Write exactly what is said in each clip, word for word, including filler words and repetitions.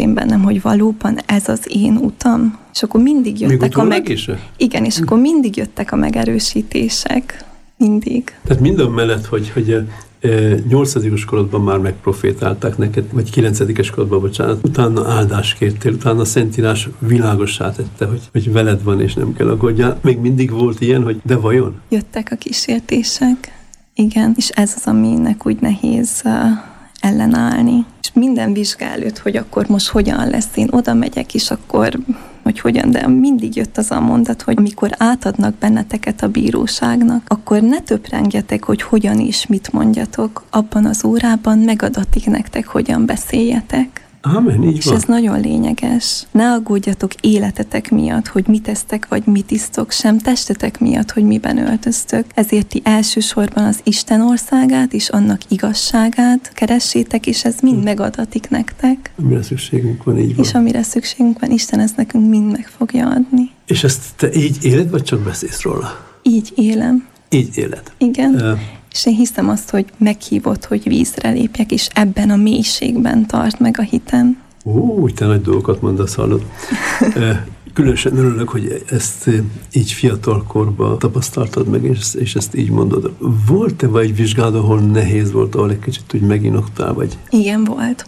én bennem, hogy valóban ez az én utam. És akkor mindig jöttek a meg... Is? Igen, és akkor mindig jöttek a megerősítések. Mindig. Tehát minden mellett, hogy, hogy nyolcadikos korodban már megprofétálták neked, vagy kilencedikes korodban, bocsánat, utána áldást kértél, utána a Szentírás világossá tette, hogy, hogy veled van, és nem kell aggódjál. Még mindig volt ilyen, hogy de vajon? Jöttek a kísértések, igen, és ez az, aminek úgy nehéz uh, ellenállni. És minden vizsga előtt, hogy akkor most hogyan lesz, én oda megyek, és akkor hogy hogyan, de mindig jött az a mondat, hogy amikor átadnak benneteket a bíróságnak, akkor ne töprengjetek, hogy hogyan és mit mondjatok. Abban az órában megadatik nektek, hogyan beszéljetek. Ámen, így és van. Ez nagyon lényeges. Ne aggódjatok életetek miatt, hogy mit esztek, vagy mit isztok, sem testetek miatt, hogy miben öltöztök. Ezért ti elsősorban az Isten országát és annak igazságát keressétek, és ez mind hm. megadatik nektek. Amire szükségünk van, így van. És amire szükségünk van, Isten ezt nekünk mind meg fogja adni. És ezt te így éled, vagy csak beszélsz róla? Így élem. Így éled. Igen. Uh, És én hiszem azt, hogy meghívott, hogy vízre lépjek, és ebben a mélységben tart meg a hitem. Ó, te nagy dolgokat mondasz, hallod. Különösen örülök, hogy ezt így fiatal korban tapasztaltad meg, és, és ezt így mondod. Volt-e vagy vizsgád, ahol nehéz volt, ahol egy kicsit úgy meginogtál, vagy? Igen, volt.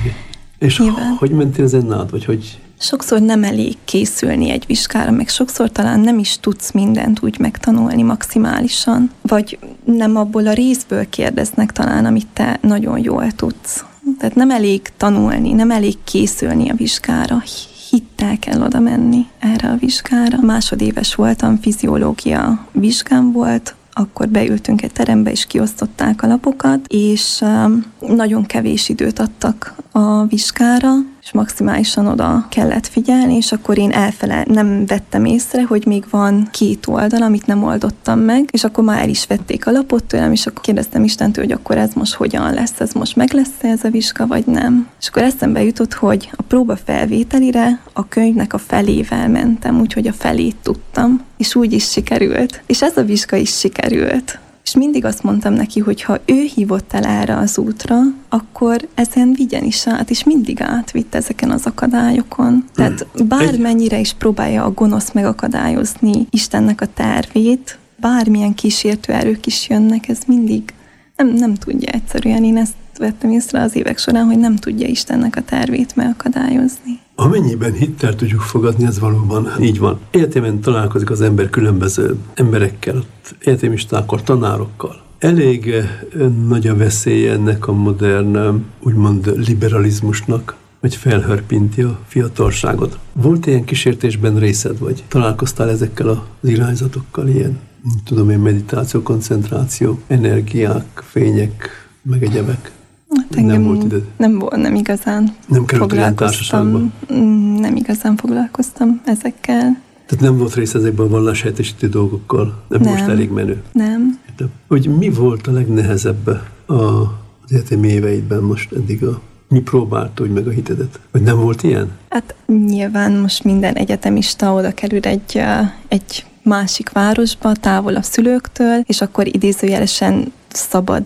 És Nyilván. Hogy mentél ezen át, vagy hogy... Sokszor nem elég készülni egy vizsgára, meg sokszor talán nem is tudsz mindent úgy megtanulni maximálisan, vagy nem abból a részből kérdeznek talán, amit te nagyon jól tudsz. Tehát nem elég tanulni, nem elég készülni a vizsgára, hittel kell oda menni erre a vizsgára. Másodéves voltam, fiziológia vizsgám volt, akkor beültünk egy terembe, és kiosztották a lapokat, és nagyon kevés időt adtak a vizsgára, és maximálisan oda kellett figyelni, és akkor én elfele nem vettem észre, hogy még van két oldal, amit nem oldottam meg, és akkor már el is vették a lapot tőlem, és akkor kérdeztem Istentől, hogy akkor ez most hogyan lesz, ez most meg lesz ez a vizsga, vagy nem. És akkor eszembe jutott, hogy a próba felvételire a könyvnek a felével mentem, úgyhogy a felét tudtam, és úgy is sikerült. És ez a vizsga is sikerült. És mindig azt mondtam neki, hogy ha ő hívott el erre az útra, akkor ezen vigyen is át, és mindig átvitt ezeken az akadályokon. Tehát bármennyire is próbálja a gonosz megakadályozni Istennek a tervét, bármilyen kísértő erők is jönnek, ez mindig nem, nem tudja egyszerűen. Én ezt vettem észre az évek során, hogy nem tudja Istennek a tervét megakadályozni. Amennyiben hittel tudjuk fogadni, ez valóban így van. Életében találkozik az ember különböző emberekkel, egyetemistákkal, tanárokkal. Elég nagy a veszélye ennek a modern, úgymond liberalizmusnak, hogy felhörpinti a fiatalságot. Volt ilyen kísértésben részed, vagy találkoztál ezekkel az irányzatokkal, ilyen, tudom én, meditáció, koncentráció, energiák, fények, meg egyebek? Hát nem volt ide. Nem volt, nem igazán nem foglalkoztam. Nem igazán foglalkoztam ezekkel. Tehát nem volt rész ezekben a valláshelyettesítő dolgokkal? Nem, nem most elég menő? Nem. Értem. Hogy mi volt a legnehezebb az egyetemi éveidben most eddig a... Mi próbált úgy meg a hitedet? Vagy nem volt ilyen? Hát nyilván most minden egyetemista oda kerül egy, egy másik városba, távol a szülőktől, és akkor idézőjelesen szabad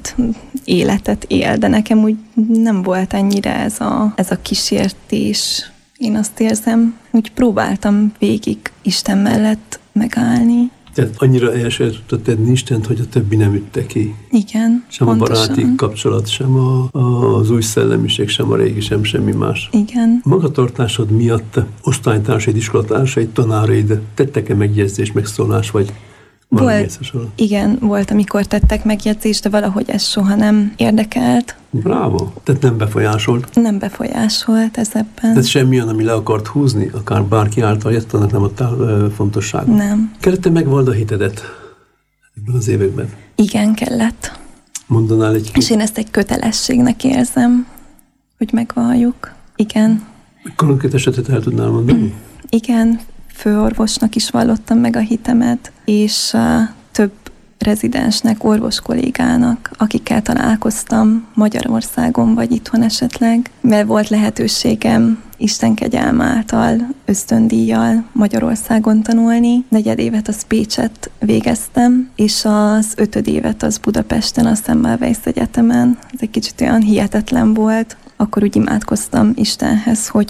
életet él, de nekem úgy nem volt ennyire ez a, ez a kísértés. Én azt érzem, hogy próbáltam végig Isten mellett megállni. Tehát annyira elsajátítottád Istent, hogy a többi nem ütte ki. Igen, Sem pontosan. A baráti kapcsolat, sem a, a, az új szellemiség, sem a régi, sem semmi más. Igen. Magatartásod miatt osztálytársaid, iskolatársaid, tanáraid tettek-e megjegyzést, megszólás, vagy volt, igen, volt, amikor tettek megjegyzést, de valahogy ez soha nem érdekelt. Bravo! Tehát nem befolyásolt? Nem befolyásolt ez ebben. Tehát semmi olyan, ami le akart húzni, akár bárki által jött, annak nem adtál uh, fontosságot? Nem. Kellett-e megvald a hitedet ebben az években? Igen, kellett. Mondanál egy... És én ezt egy kötelességnek érzem, hogy megvalljuk. Igen. Konkrét esetet el tudnál mondani? Igen, főorvosnak is vallottam meg a hitemet, és uh, több rezidensnek, orvos kollégának, akikkel találkoztam Magyarországon, vagy itthon esetleg, mert volt lehetőségem Isten kegyelme által ösztöndíjjal Magyarországon tanulni. Negyed évet az Pécset végeztem, és az ötöd évet az Budapesten, a Semmelweis Egyetemen. Ez egy kicsit olyan hihetetlen volt. Akkor úgy imádkoztam Istenhez, hogy